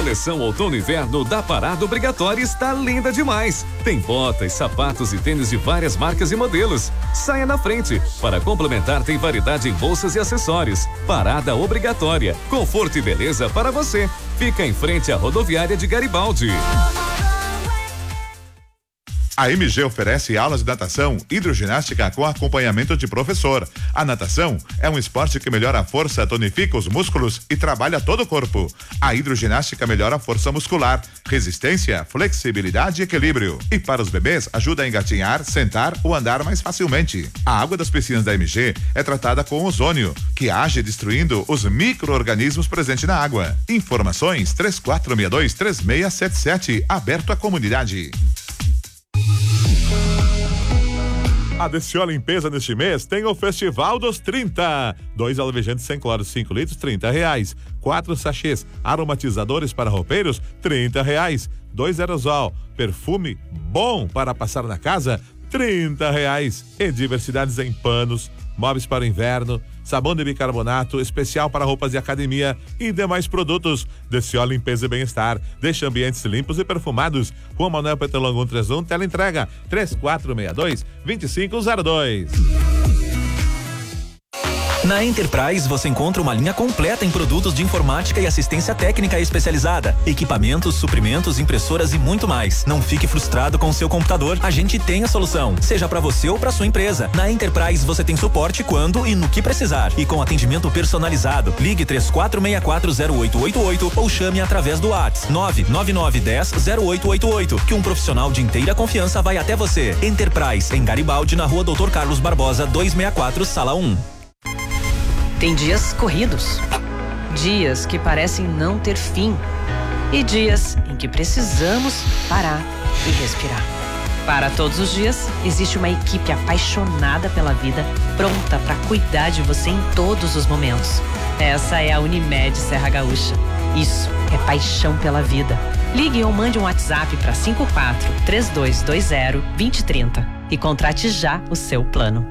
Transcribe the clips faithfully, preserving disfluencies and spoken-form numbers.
coleção outono e inverno da Parada Obrigatória está linda demais. Tem botas, sapatos e tênis de várias marcas e modelos. Saia na frente. Para complementar, tem variedade em bolsas e acessórios. Parada Obrigatória. Conforto e beleza para você. Fica em frente à rodoviária de Garibaldi. A M G oferece aulas de natação, hidroginástica com acompanhamento de professor. A natação é um esporte que melhora a força, tonifica os músculos e trabalha todo o corpo. A hidroginástica melhora a força muscular, resistência, flexibilidade e equilíbrio. E para os bebês, ajuda a engatinhar, sentar ou andar mais facilmente. A água das piscinas da M G é tratada com ozônio, que age destruindo os micro-organismos presentes na água. Informações três quatro seis dois, três seis sete sete, aberto à comunidade. A Desciol Limpeza neste mês tem o Festival dos trinta. Dois alvejantes sem cloro, cinco litros, trinta reais. Quatro sachês aromatizadores para roupeiros, trinta reais. Dois aerosol, perfume bom para passar na casa, trinta reais. E diversidades em panos, móveis para o inverno, sabão de bicarbonato, especial para roupas de academia e demais produtos. Desciol Limpeza e Bem-Estar. Deixa ambientes limpos e perfumados. Rua Manuel Petrolongo cento e trinta e um, tela entrega três quatro seis dois, dois cinco zero dois. Na Enterprise você encontra uma linha completa em produtos de informática e assistência técnica especializada, equipamentos, suprimentos, impressoras e muito mais. Não fique frustrado com o seu computador, a gente tem a solução, seja para você ou para sua empresa. Na Enterprise você tem suporte quando e no que precisar e com atendimento personalizado. Ligue três quatro seis quatro zero oito oito oito ou chame através do WhatsApp nove nove nove um zero zero oito oito oito, que um profissional de inteira confiança vai até você. Enterprise em Garibaldi, na Rua doutor Carlos Barbosa, duzentos e sessenta e quatro, sala um. Tem dias corridos, dias que parecem não ter fim e dias em que precisamos parar e respirar. Para todos os dias, existe uma equipe apaixonada pela vida, pronta para cuidar de você em todos os momentos. Essa é a Unimed Serra Gaúcha. Isso é paixão pela vida. Ligue ou mande um WhatsApp para cinco quatro três dois dois zero, dois zero três zero e contrate já o seu plano.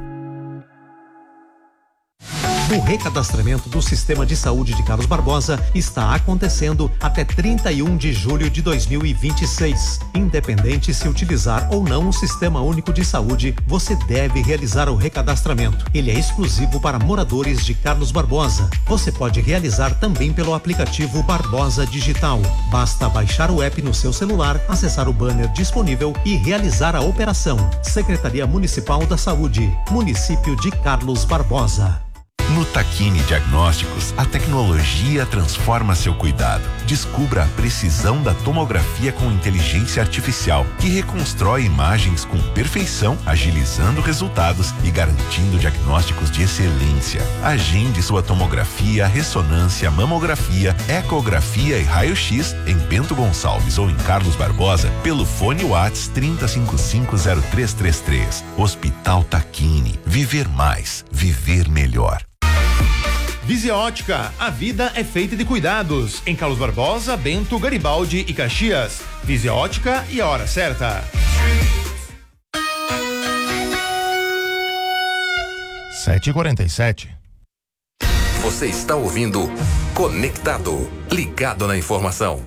O recadastramento do Sistema de Saúde de Carlos Barbosa está acontecendo até trinta e um de julho de dois mil e vinte e seis. Independente se utilizar ou não o Sistema Único de Saúde, você deve realizar o recadastramento. Ele é exclusivo para moradores de Carlos Barbosa. Você pode realizar também pelo aplicativo Barbosa Digital. Basta baixar o app no seu celular, acessar o banner disponível e realizar a operação. Secretaria Municipal da Saúde, Município de Carlos Barbosa. No Tacchini Diagnósticos, a tecnologia transforma seu cuidado. Descubra a precisão da tomografia com inteligência artificial, que reconstrói imagens com perfeição, agilizando resultados e garantindo diagnósticos de excelência. Agende sua tomografia, ressonância, mamografia, ecografia e raio-x em Bento Gonçalves ou em Carlos Barbosa pelo fone WhatsApp trinta cinquenta e cinco zero três trinta e três. Hospital Tacchini. Viver mais. Viver melhor. Visia Ótica, a vida é feita de cuidados. Em Carlos Barbosa, Bento, Garibaldi e Caxias. Visia Ótica e a hora certa. sete e quarenta e sete. Você está ouvindo Conectado, ligado na informação.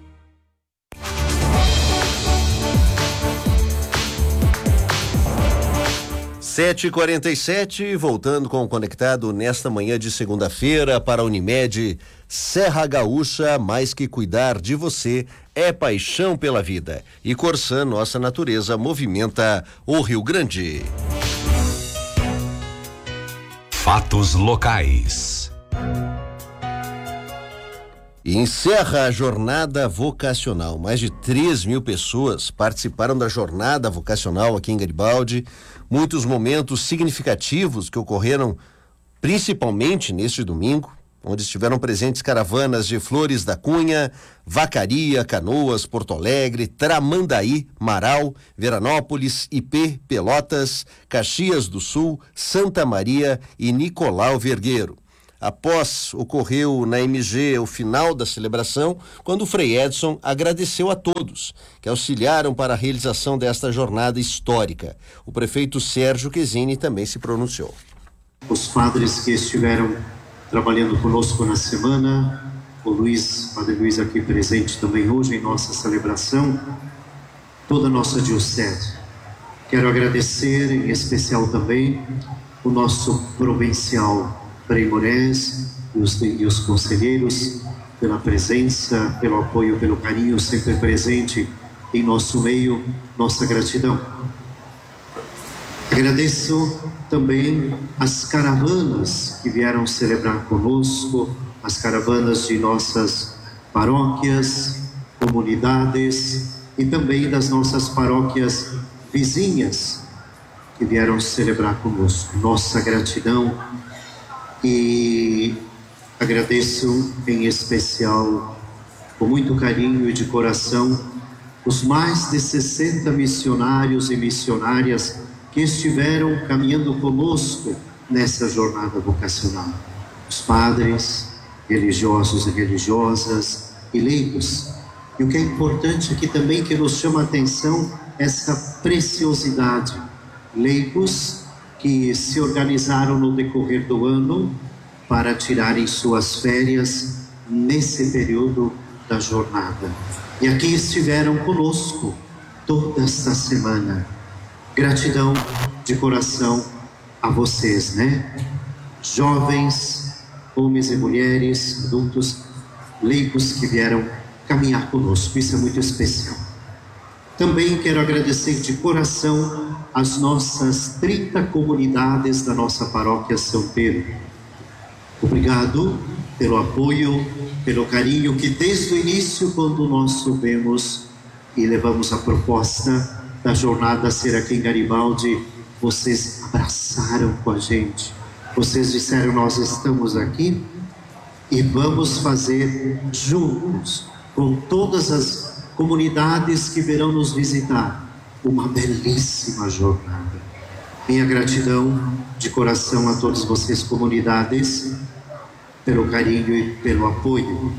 sete e quarenta e sete, voltando com o Conectado nesta manhã de segunda-feira para a Unimed Serra Gaúcha. Mais que cuidar de você, é paixão pela vida. E Corsã, nossa natureza, movimenta o Rio Grande. Fatos locais. E encerra a jornada vocacional. Mais de três mil pessoas participaram da jornada vocacional aqui em Garibaldi. Muitos momentos significativos que ocorreram principalmente neste domingo, onde estiveram presentes caravanas de Flores da Cunha, Vacaria, Canoas, Porto Alegre, Tramandaí, Marau, Veranópolis, I P, Pelotas, Caxias do Sul, Santa Maria e Nicolau Vergueiro. Após ocorreu na M G o final da celebração, quando o Frei Edson agradeceu a todos que auxiliaram para a realização desta jornada histórica. O prefeito Sérgio Quesini também se pronunciou. Os padres que estiveram trabalhando conosco na semana, o Luiz, Padre Luiz aqui presente também hoje em nossa celebração, toda a nossa diocese. Quero agradecer em especial também o nosso provincial Frei Moraes e os, e os conselheiros pela presença, pelo apoio, pelo carinho sempre presente em nosso meio, nossa gratidão. Agradeço também as caravanas que vieram celebrar conosco, as caravanas de nossas paróquias, comunidades e também das nossas paróquias vizinhas que vieram celebrar conosco. Nossa gratidão, e agradeço em especial, com muito carinho e de coração, os mais de sessenta missionários e missionárias que estiveram caminhando conosco nessa jornada vocacional. Os padres, religiosos e religiosas e leigos. E o que é importante aqui também, que nos chama a atenção, essa preciosidade. Leigos que se organizaram no decorrer do ano para tirarem suas férias nesse período da jornada. E aqui estiveram conosco toda esta semana. Gratidão de coração a vocês, né? Jovens, homens e mulheres, adultos, leigos que vieram caminhar conosco. Isso é muito especial. Também quero agradecer de coração as nossas trinta comunidades da nossa paróquia São Pedro. Obrigado pelo apoio, pelo carinho que desde o início, quando nós soubemos e levamos a proposta da jornada ser aqui em Garibaldi, vocês abraçaram com a gente. Vocês disseram: nós estamos aqui e vamos fazer juntos, com todas as comunidades que virão nos visitar, uma belíssima jornada. Minha gratidão de coração a todos vocês, comunidades, pelo carinho e pelo apoio.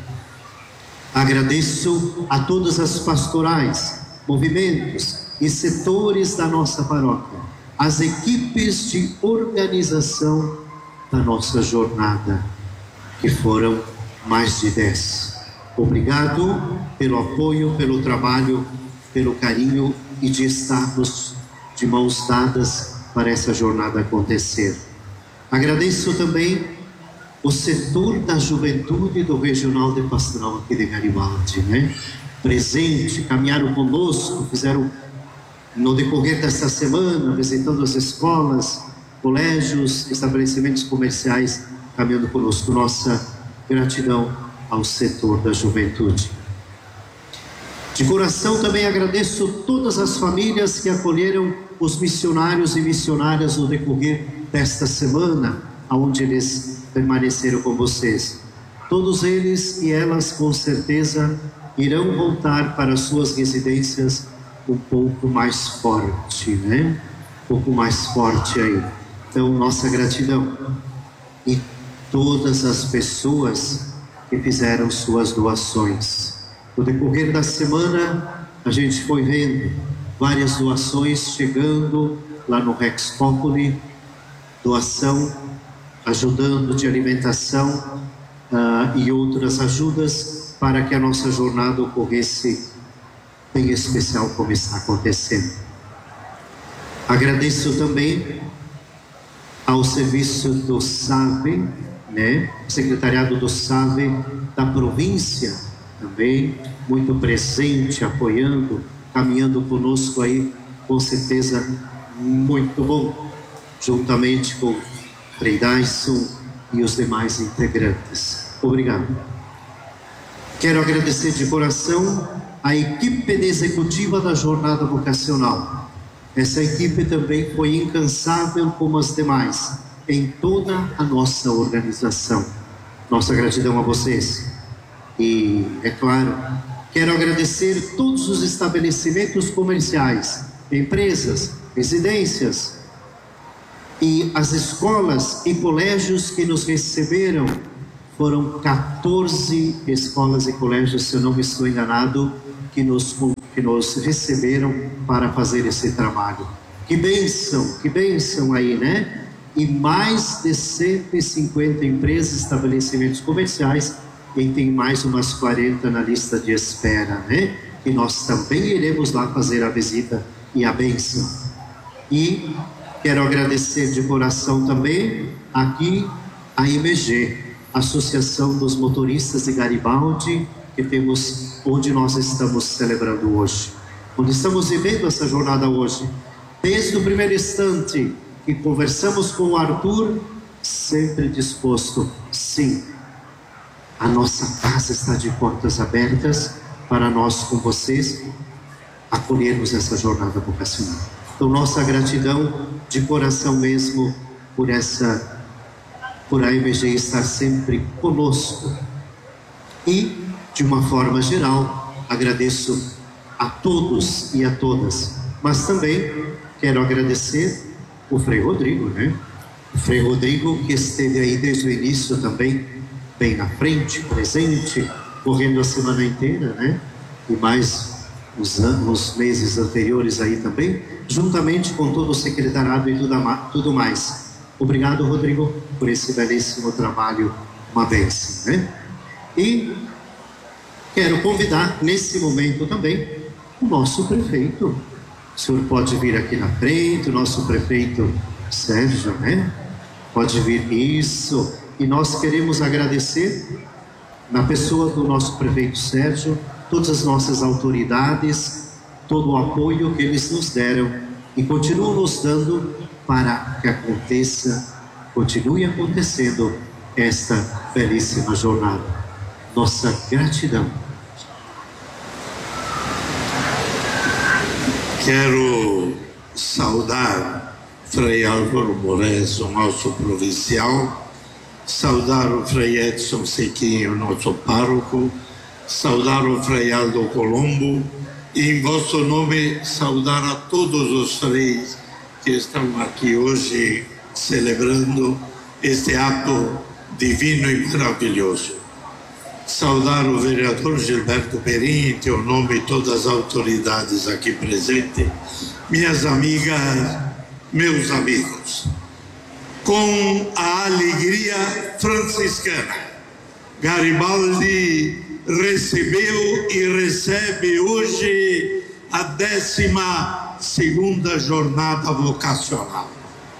Agradeço a todas as pastorais, movimentos e setores da nossa paróquia, as equipes de organização da nossa jornada, que foram mais de dez. Obrigado pelo apoio, pelo trabalho, pelo carinho e de estarmos de mãos dadas para essa jornada acontecer. Agradeço também o setor da juventude do Regional de Pastoral aqui de Garibaldi, né? Presente, caminharam conosco, fizeram no decorrer desta semana, visitando as escolas, colégios, estabelecimentos comerciais, caminhando conosco. Nossa gratidão ao setor da juventude. De coração também agradeço todas as famílias que acolheram os missionários e missionárias no decorrer desta semana, onde eles permaneceram com vocês. Todos eles e elas, com certeza, irão voltar para suas residências um pouco mais forte, né? Um pouco mais forte aí. Então, nossa gratidão. E todas as pessoas que fizeram suas doações. No decorrer da semana, a gente foi vendo várias doações chegando lá no Rex Populi, doação, ajudando de alimentação uh, e outras ajudas para que a nossa jornada ocorresse em especial como está acontecendo. Agradeço também ao serviço do S A V, né? Secretariado do S A V da província também, muito presente, apoiando, caminhando conosco aí, com certeza muito bom, juntamente com Frei Dyson e os demais integrantes. Obrigado. Quero agradecer de coração a equipe de executiva da jornada vocacional. Essa equipe também foi incansável como as demais, em toda a nossa organização. Nossa gratidão a vocês. E, é claro, quero agradecer todos os estabelecimentos comerciais, empresas, residências e as escolas e colégios que nos receberam. Foram quatorze escolas e colégios, se eu não me estou enganado, que nos, que nos receberam para fazer esse trabalho. Que bênção, que bênção aí, né? E mais de cento e cinquenta empresas e estabelecimentos comerciais e tem mais umas quarenta na lista de espera, né? E nós também iremos lá fazer a visita e a bênção. E quero agradecer de coração também aqui a I M G, Associação dos Motoristas de Garibaldi, que temos, onde nós estamos celebrando hoje, onde estamos vivendo essa jornada hoje. Desde o primeiro instante que conversamos com o Arthur, sempre disposto, sim, a nossa casa está de portas abertas para nós com vocês acolhermos essa jornada vocacional. Então, nossa gratidão de coração mesmo por essa, por a I M G estar sempre conosco. E, de uma forma geral, agradeço a todos e a todas, mas também quero agradecer o Frei Rodrigo, né? O Frei Rodrigo, que esteve aí desde o início também, bem na frente, presente, correndo a semana inteira, né? E mais os anos, meses anteriores aí também, juntamente com todo o secretariado e tudo, tudo mais. Obrigado, Rodrigo, por esse belíssimo trabalho, uma bênção, né? E quero convidar nesse momento também o nosso prefeito. O senhor pode vir aqui na frente, o nosso prefeito Sérgio, né? Pode vir, isso. E nós queremos agradecer, na pessoa do nosso prefeito Sérgio, todas as nossas autoridades, todo o apoio que eles nos deram e continuam nos dando para que aconteça, continue acontecendo esta belíssima jornada. Nossa gratidão. Quero saudar Frei Álvaro Moraes, o nosso provincial, saudar o Frei Edson Sequinho, nosso pároco, saudar o Frei Aldo Colombo e, em vosso nome, saudar a todos os freis que estão aqui hoje celebrando este ato divino e maravilhoso. Saudar o vereador Gilberto Perim, em teu nome e todas as autoridades aqui presentes, minhas amigas, meus amigos, com a alegria franciscana, Garibaldi recebeu e recebe hoje a décima segunda jornada vocacional.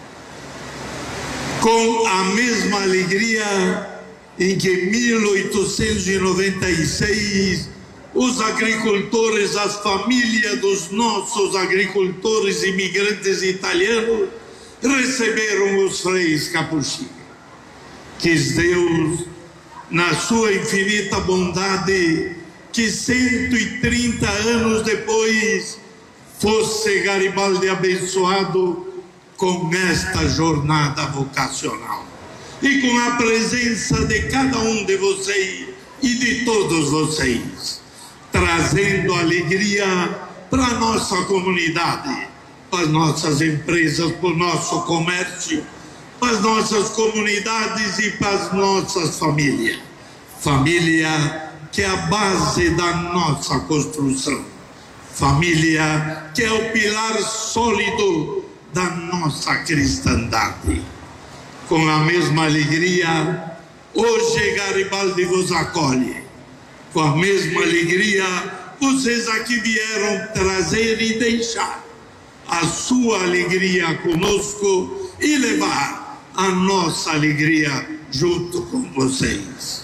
Com a mesma alegria em que em mil oitocentos e noventa e seis os agricultores, as famílias dos nossos agricultores imigrantes italianos receberam os freis capuchinhos. Quis Deus, na sua infinita bondade, que cento e trinta anos depois fosse Garibaldi abençoado com esta jornada vocacional e com a presença de cada um de vocês e de todos vocês, trazendo alegria para a nossa comunidade, para as nossas empresas, para o nosso comércio, para as nossas comunidades e para as nossas famílias. Família que é a base da nossa construção. Família que é o pilar sólido da nossa cristandade. Com a mesma alegria, hoje Garibaldi vos acolhe. Com a mesma alegria, vocês aqui vieram trazer e deixar a sua alegria conosco e levar a nossa alegria junto com vocês.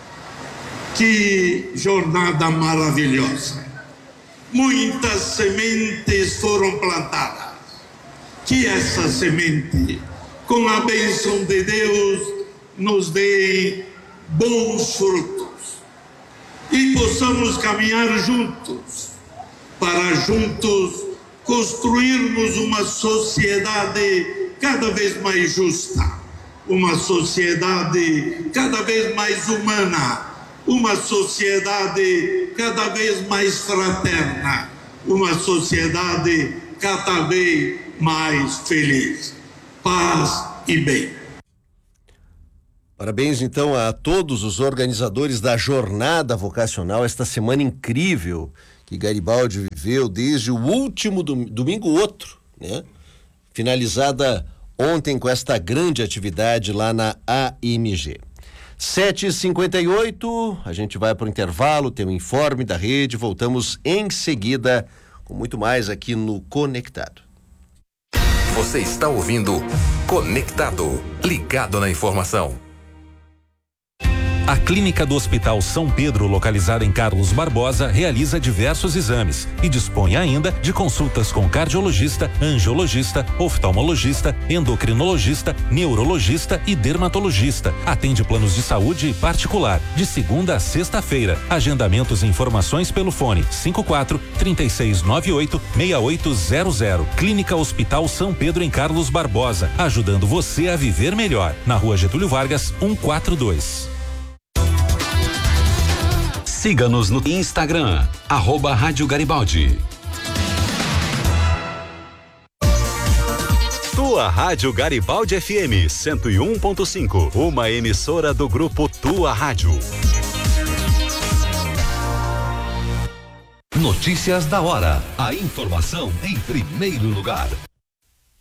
Que jornada maravilhosa! Muitas sementes foram plantadas. Que essa semente, com a bênção de Deus, nos dê bons frutos e possamos caminhar juntos para juntos construirmos uma sociedade cada vez mais justa, uma sociedade cada vez mais humana, uma sociedade cada vez mais fraterna, uma sociedade cada vez mais feliz. Paz e bem. Parabéns então a todos os organizadores da jornada vocacional, esta semana incrível que Garibaldi viveu desde o último dom- domingo outro, né? Finalizada ontem com esta grande atividade lá na A M G. sete e cinquenta e oito, a gente vai para o intervalo, tem um informe da rede, voltamos em seguida com muito mais aqui no Conectado. Você está ouvindo Conectado, ligado na informação. A Clínica do Hospital São Pedro, localizada em Carlos Barbosa, realiza diversos exames e dispõe ainda de consultas com cardiologista, angiologista, oftalmologista, endocrinologista, neurologista e dermatologista. Atende planos de saúde particular, de segunda a sexta-feira. Agendamentos e informações pelo fone cinco quatro, três seis nove oito, seis oito zero zero. Clínica Hospital São Pedro em Carlos Barbosa, ajudando você a viver melhor. Na Rua Getúlio Vargas, cento e quarenta e dois. Siga-nos no Instagram, arroba Rádio Garibaldi. Tua Rádio Garibaldi F M cento e um ponto cinco, uma emissora do grupo Tua Rádio. Notícias da hora. A informação em primeiro lugar.